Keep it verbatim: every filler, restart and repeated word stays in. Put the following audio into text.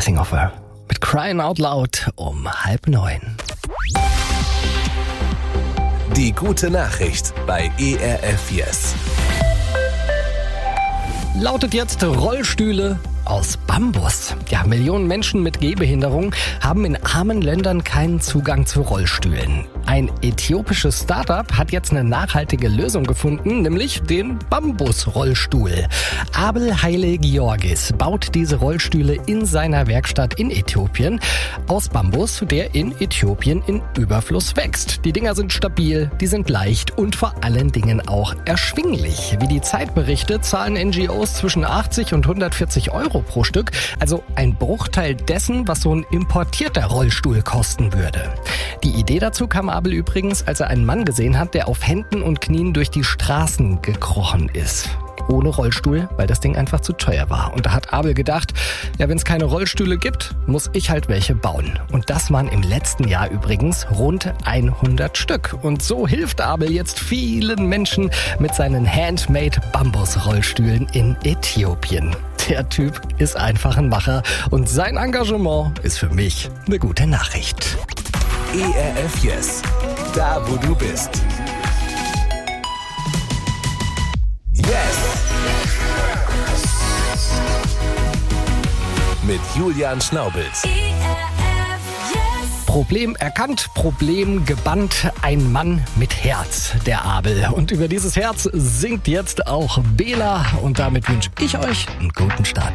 Rising Offer mit Crying Out Loud um halb neun. Die gute Nachricht bei E R F Yes. Lautet jetzt Rollstühle aus Bambus. Ja, Millionen Menschen mit Gehbehinderung haben in armen Ländern keinen Zugang zu Rollstühlen. Ein äthiopisches Startup hat jetzt eine nachhaltige Lösung gefunden, nämlich den Bambusrollstuhl. Abel Haile Georgis baut diese Rollstühle in seiner Werkstatt in Äthiopien aus Bambus, der in Äthiopien in Überfluss wächst. Die Dinger sind stabil, die sind leicht und vor allen Dingen auch erschwinglich. Wie die Zeit berichtet, zahlen N G Os zwischen achtzig und hundertvierzig Euro pro Stück, also ein Bruchteil dessen, was so ein importierter Rollstuhl kosten würde. Die Idee dazu kam Abel übrigens, als er einen Mann gesehen hat, der auf Händen und Knien durch die Straßen gekrochen ist. Ohne Rollstuhl, weil das Ding einfach zu teuer war. Und da hat Abel gedacht, ja, wenn es keine Rollstühle gibt, muss ich halt welche bauen. Und das waren im letzten Jahr übrigens rund hundert Stück. Und so hilft Abel jetzt vielen Menschen mit seinen Handmade-Bambus-Rollstühlen in Äthiopien. Der Typ ist einfach ein Macher und sein Engagement ist für mich eine gute Nachricht. E R F Yes, da wo du bist. Yes! Mit Julian Schnaubels. Problem erkannt, Problem gebannt, ein Mann mit Herz, der Abel. Und über dieses Herz singt jetzt auch Bela. Und damit wünsche ich euch einen guten Start.